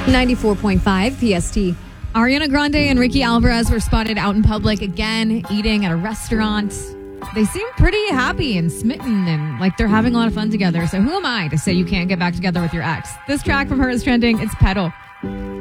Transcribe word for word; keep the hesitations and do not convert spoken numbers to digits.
ninety-four point five P S T. Ariana Grande and Ricky Alvarez were spotted out in public again, eating at a restaurant. They seem pretty happy and smitten and like they're having a lot of fun together. So who am I to say you can't get back together with your ex? This track from her is trending. It's Pedal.